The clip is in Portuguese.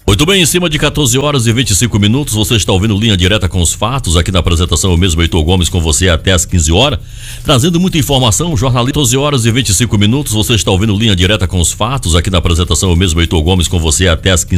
Muito bem, em cima de 14 horas e 25 minutos, você está ouvindo Linha Direta com os fatos, aqui na apresentação eu mesmo, Heitor Gomes, com você até às 15 horas, trazendo muita informação, jornalista, 12 horas e 25 minutos, você está ouvindo Linha Direta com os fatos, aqui na apresentação eu mesmo, Heitor Gomes, com você até às 15